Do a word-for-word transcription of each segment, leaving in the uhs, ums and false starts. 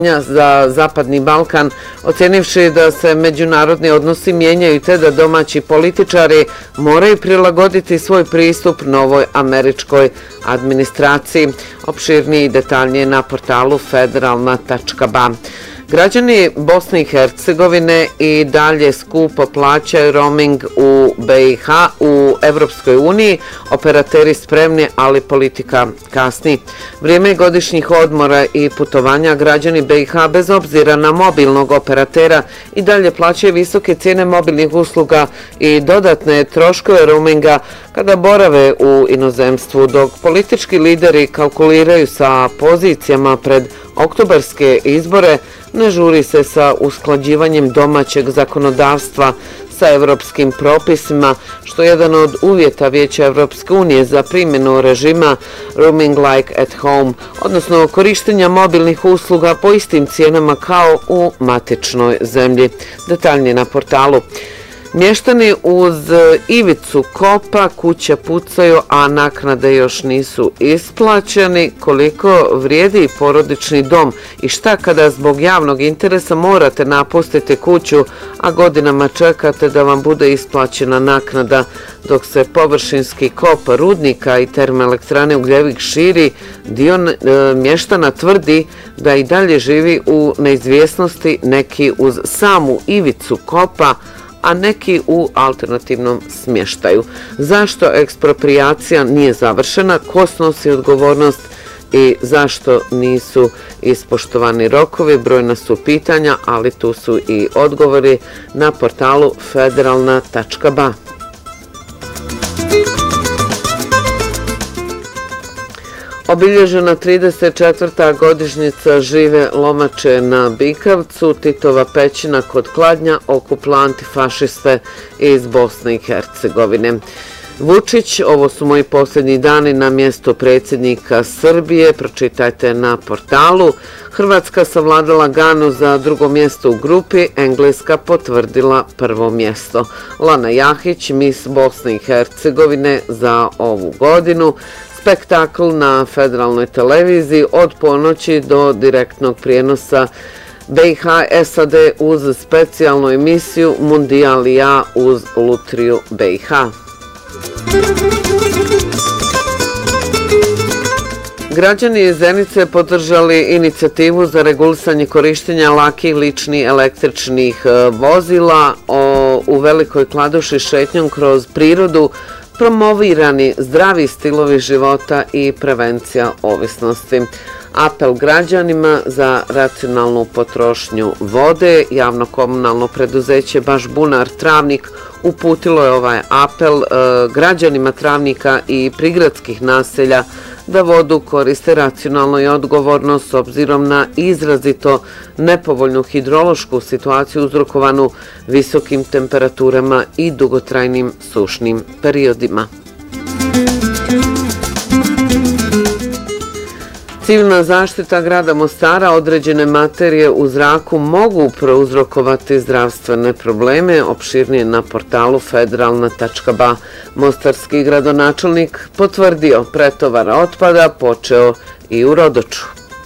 za Zapadni Balkan, ocjenivši da se međunarodni odnosi mijenjaju te da domaći političari moraju prilagoditi svoj pristup novoj američkoj administraciji. Opširnije i detaljnije na portalu federalna tačka ba. Građani Bosne i Hercegovine i dalje skupo plaćaju roaming u be i ha, u Evropskoj uniji, operateri spremni, ali politika kasni. Vrijeme godišnjih odmora i putovanja građani be i ha bez obzira na mobilnog operatera i dalje plaćaju visoke cijene mobilnih usluga i dodatne troškove roaminga kada borave u inozemstvu, dok politički lideri kalkuliraju sa pozicijama pred oktobarske izbore, ne žuri se sa usklađivanjem domaćeg zakonodavstva sa evropskim propisima, što je jedan od uvjeta Vijeća Evropske unije za primjenu režima roaming like at home, odnosno korištenja mobilnih usluga po istim cijenama kao u matičnoj zemlji. Detaljnije na portalu. Mještani uz ivicu kopa, kuće pucaju, a naknade još nisu isplaćeni. Koliko vrijedi porodični dom i šta kada zbog javnog interesa morate napustiti kuću, a godinama čekate da vam bude isplaćena naknada, dok se površinski kop rudnika i termoelektrane Ugljevik širi, dio mještana tvrdi da i dalje živi u neizvjesnosti, neki uz samu ivicu kopa, a neki u alternativnom smještaju. Zašto eksproprijacija nije završena, ko snosi odgovornost i zašto nisu ispoštovani rokovi? Brojna su pitanja, ali tu su i odgovori na portalu federalna tačka ba. Obilježena trideset četvrta godišnjica žive lomače na Bikavcu, Titova pećina kod Kladnja okuplja antifašiste iz Bosne i Hercegovine. Vučić, ovo su moji posljednji dani na mjestu predsjednika Srbije, pročitajte na portalu. Hrvatska savladala Ganu za drugo mjesto u grupi, Engleska potvrdila prvo mjesto. Lana Jahić, mis Bosne i Hercegovine za ovu godinu. Spektakl na federalnoj televiziji od ponoći do direktnog prijenosa be i ha es a de uz specijalnu emisiju Mundialija uz Lutriju be i ha. Građani iz Zenice podržali inicijativu za regulisanje korištenja lakih ličnih električnih vozila u Velikoj Kladuši šetnjom kroz prirodu, promovirani zdravi stilovi života i prevencija ovisnosti. Apel građanima za racionalnu potrošnju vode. Javno komunalno preduzeće Baš Bunar Travnik uputilo je ovaj apel građanima Travnika i prigradskih naselja da vodu koriste racionalno i odgovorno s obzirom na izrazito nepovoljnu hidrološku situaciju uzrokovanu visokim temperaturama i dugotrajnim sušnim periodima. Civilna zaštita grada Mostara, određene materije u zraku mogu prouzrokovati zdravstvene probleme, opširnije na portalu federalna tačka ba. Mostarski gradonačelnik potvrdio pretovar otpada počeo i u Rodoču.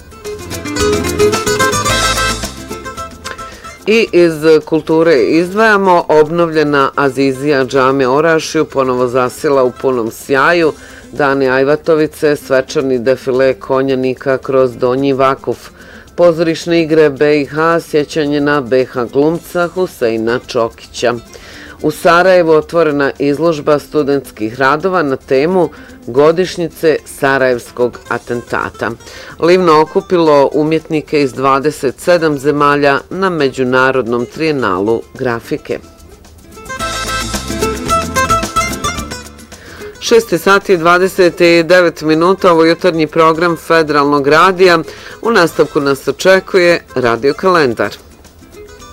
I iz kulture izdvajamo obnovljena Azizija džamija Orašju, ponovo zasila u punom sjaju. Dani Ajvatovice, svečani defile konjanika kroz Donji Vakuf, pozorišne igre be i ha, sjećanje na be i ha glumca Huseina Čokića. U Sarajevu otvorena izložba studentskih radova na temu godišnjice Sarajevskog atentata. Livno okupilo umjetnike iz dvadeset sedam zemalja na Međunarodnom trijenalu grafike. šest sati i dvadeset devet minuta, ovo jutarnji program Federalnog radija. U nastavku nas očekuje Radio kalendar.